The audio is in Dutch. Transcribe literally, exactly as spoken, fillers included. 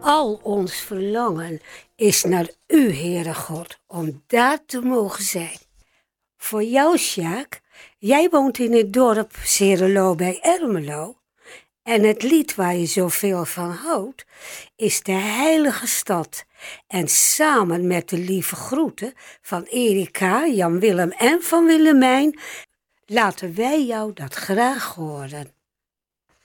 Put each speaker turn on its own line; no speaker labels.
Al ons verlangen is naar u, Heere God, om daar te mogen zijn. Voor jou, Sjaak, jij woont in het dorp Zerelo bij Ermelo. En het lied waar je zoveel van houdt, is de heilige stad. En samen met de lieve groeten van Erika, Jan Willem en van Willemijn, laten wij jou dat graag horen.